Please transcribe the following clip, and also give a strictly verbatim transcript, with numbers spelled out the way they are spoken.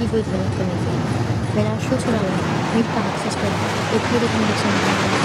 good recommendation. When our shoots are alive, we can access to every recommendation.